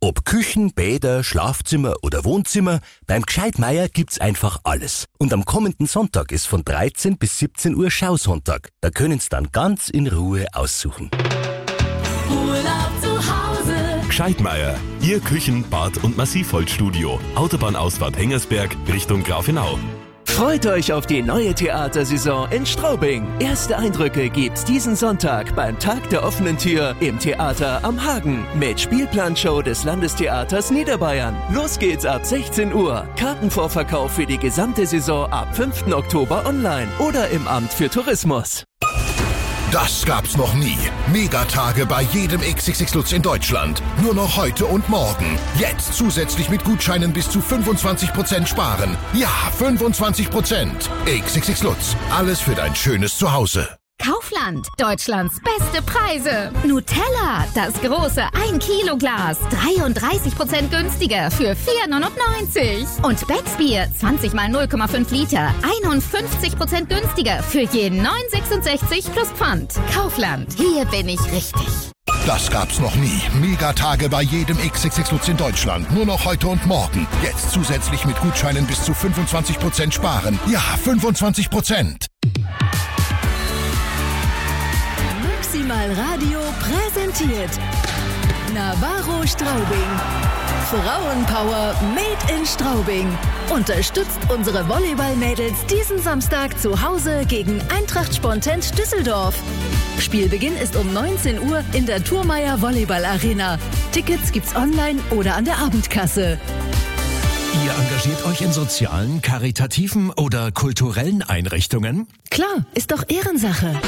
Ob Küchen, Bäder, Schlafzimmer oder Wohnzimmer, beim Gscheidmeier gibt's einfach alles. Und am kommenden Sonntag ist von 13 bis 17 Uhr Schausonntag. Da können's dann ganz in Ruhe aussuchen. Urlaub zu Hause. Gscheidmeier, Ihr Küchen-, Bad- und Massivholzstudio. Autobahnausfahrt Hengersberg Richtung Grafenau. Freut euch auf die neue Theatersaison in Straubing. Erste Eindrücke gibt's diesen Sonntag beim Tag der offenen Tür im Theater am Hagen mit Spielplanshow des Landestheaters Niederbayern. Los geht's ab 16 Uhr. Kartenvorverkauf für die gesamte Saison ab 5. Oktober online oder im Amt für Tourismus. Das gab's noch nie. Megatage bei jedem XXX Lutz in Deutschland. Nur noch heute und morgen. Jetzt zusätzlich mit Gutscheinen bis zu 25% sparen. Ja, 25%. XXX Lutz. Alles für dein schönes Zuhause. Kaufland, Deutschlands beste Preise. Nutella, das große 1 Kilo Glas, 33% günstiger für 4,99. Und Becksbier, 20 mal 0,5 Liter, 51% günstiger für je 9,66 plus Pfand. Kaufland, hier bin ich richtig. Das gab's noch nie. Megatage bei jedem XXX Lutz in Deutschland. Nur noch heute und morgen. Jetzt zusätzlich mit Gutscheinen bis zu 25% sparen. Ja, 25%. Maximal Radio präsentiert Navarro Straubing. Frauenpower made in Straubing. Unterstützt unsere Volleyball-Mädels diesen Samstag zu Hause gegen Eintracht Spontent Düsseldorf. Spielbeginn ist um 19 Uhr in der Thurmeier Volleyball Arena. Tickets gibt's online oder an der Abendkasse. Ihr engagiert euch in sozialen, karitativen oder kulturellen Einrichtungen? Klar, ist doch Ehrensache.